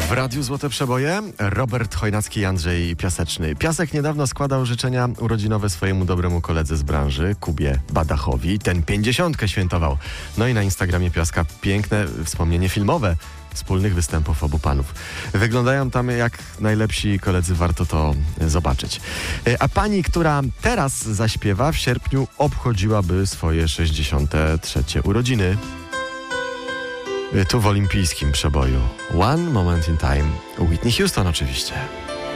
W Radiu Złote Przeboje Robert Chojnacki i Andrzej Piaseczny. Piasek niedawno składał życzenia urodzinowe swojemu dobremu koledze z branży, Kubie Badachowi. Ten 50 świętował. No i na Instagramie Piaska piękne wspomnienie filmowe wspólnych występów obu panów. Wyglądają tam jak najlepsi koledzy, warto to zobaczyć. A pani, która teraz zaśpiewa, w sierpniu obchodziłaby swoje 63. urodziny. Tu w olimpijskim przeboju One Moment in Time, Whitney Houston oczywiście.